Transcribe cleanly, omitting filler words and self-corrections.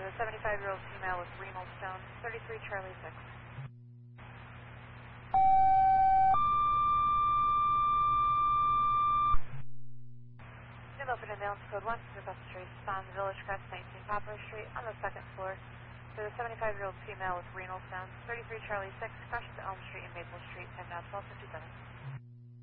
the 75-year-old female with renal stones, 33 Charlie 6. New Milford Ambulance Code 1, request a trace on Village Crest, 19 Poplar Street, on the second floor. For the 75-year-old female with renal stones, 33 Charlie 6, crashed to Elm Street and Maple Street, 10 now 1257.